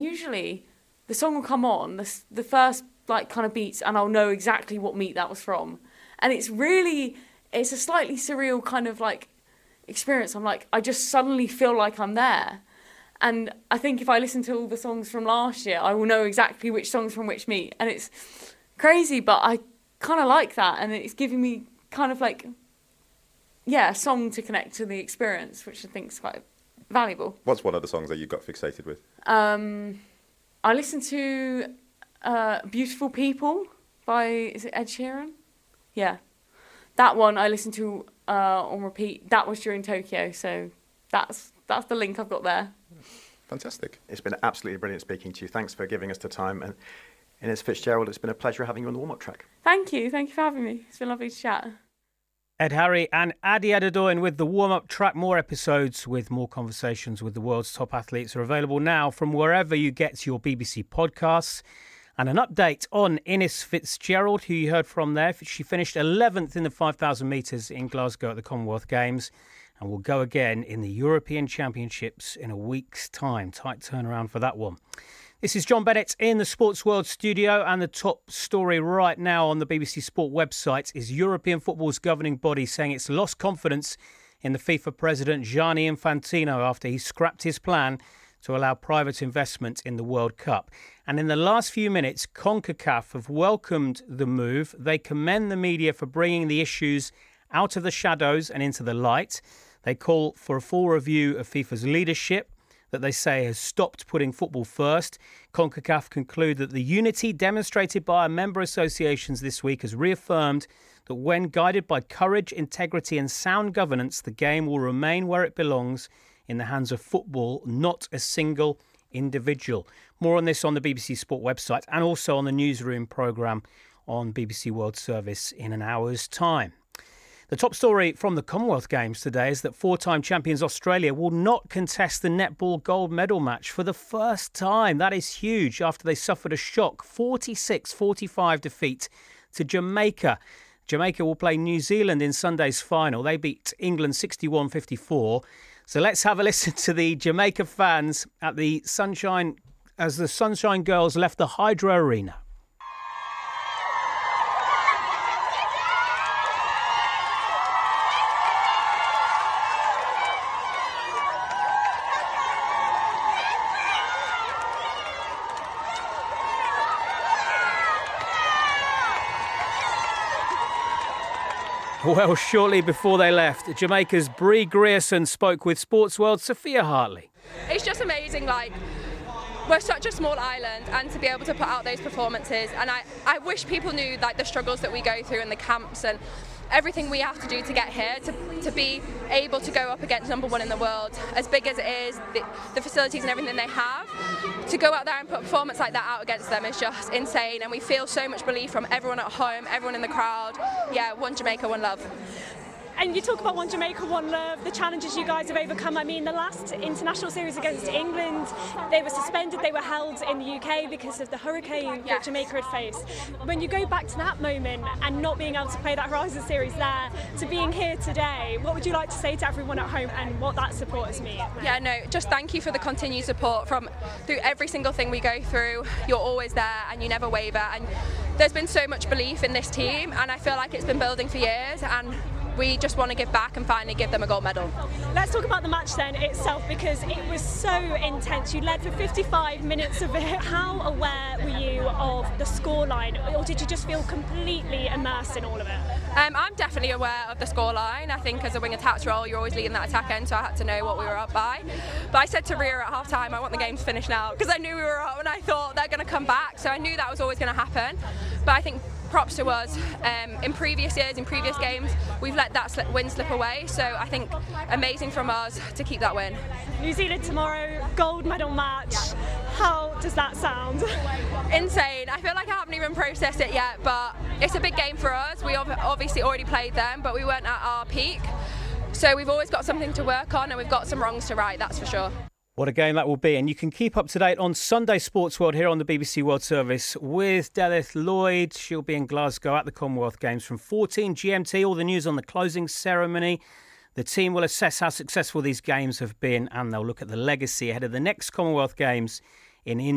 usually the song will come on, the first like kind of beats, and I'll know exactly what meet that was from. And it's a slightly surreal kind of like experience. I'm like, I just suddenly feel like I'm there. And I think if I listen to all the songs from last year, I will know exactly which songs from which meet. And it's crazy, but I kind of like that. And it's giving me kind of like, a song to connect to the experience, which I think is quite valuable. What's one of the songs that you got fixated with? I listened to Beautiful People by, is it Ed Sheeran? Yeah. That one I listened to on repeat. That was during Tokyo, so that's the link I've got there. Fantastic. It's been absolutely brilliant speaking to you. Thanks for giving us the time. And Innes Fitzgerald, it's been a pleasure having you on the warm-up track. Thank you. Thank you for having me. It's been lovely to chat. Ed Harry and Adi Adedoyin with the warm-up track. More episodes with more conversations with the world's top athletes are available now from wherever you get your BBC podcasts. And an update on Innes Fitzgerald, who you heard from there. She finished 11th in the 5,000 metres in Glasgow at the Commonwealth Games and will go again in the European Championships in a week's time. Tight turnaround for that one. This is John Bennett in the Sports World studio, and the top story right now on the BBC Sport website is European football's governing body saying it's lost confidence in the FIFA president Gianni Infantino after he scrapped his plan to allow private investment in the World Cup. And in the last few minutes, CONCACAF have welcomed the move. They commend the media for bringing the issues out of the shadows and into the light. They call for a full review of FIFA's leadership that they say has stopped putting football first. CONCACAF conclude that the unity demonstrated by our member associations this week has reaffirmed that when guided by courage, integrity and sound governance, the game will remain where it belongs, in the hands of football, not a single individual. More on this on the BBC Sport website and also on the Newsroom programme on BBC World Service in an hour's time. The top story from the Commonwealth Games today is that four-time champions Australia will not contest the netball gold medal match for the first time. That is huge after they suffered a shock 46-45 defeat to Jamaica. Jamaica will play New Zealand in Sunday's final. They beat England 61-54. So let's have a listen to the Jamaica fans at the Sunshine as the Sunshine Girls left the Hydro Arena. Well, shortly before they left, Jamaica's Bree Grierson spoke with Sports World's Sophia Hartley. It's just amazing, like, we're such a small island, and to be able to put out those performances, and I wish people knew like the struggles that we go through in the camps and everything we have to do to get here, to be able to go up against number one in the world, as big as it is, the facilities and everything they have, to go out there and put a performance like that out against them is just insane, and we feel so much belief from everyone at home, everyone in the crowd. Yeah, one Jamaica, one love. And you talk about one Jamaica, one love, the challenges you guys have overcome. I mean, the last international series against England, they were suspended, they were held in the UK because of the hurricane that Jamaica had faced. When you go back to that moment and not being able to play that Horizon series there, to being here today, what would you like to say to everyone at home and what that support has meant? Yeah, no, just thank you for the continued support through every single thing we go through. You're always there and you never waver. And there's been so much belief in this team, and I feel like it's been building for years, and we just want to give back and finally give them a gold medal. Let's talk about the match then itself, because it was so intense. You led for 55 minutes of it. How aware were you of the scoreline, or did you just feel completely immersed in all of it? I'm definitely aware of the scoreline. I think as a wing attack role, you're always leading that attack end, so I had to know what we were up by. But I said to Ria at half time, I want the game to finish now, because I knew we were up and I thought they're going to come back, so I knew that was always going to happen. But I think props to us. In previous years, in previous games, we've let that win slip away, so I think amazing from us to keep that win. New Zealand tomorrow, gold medal match. How does that sound? Insane. I feel like I haven't even processed it yet, but it's a big game for us. We obviously already played them, but we weren't at our peak, so we've always got something to work on, and we've got some wrongs to right, that's for sure. What a game that will be. And you can keep up to date on Sunday Sports World here on the BBC World Service with Delith Lloyd. She'll be in Glasgow at the Commonwealth Games from 14 GMT. All the news on the closing ceremony. The team will assess how successful these games have been, and they'll look at the legacy ahead of the next Commonwealth Games in India.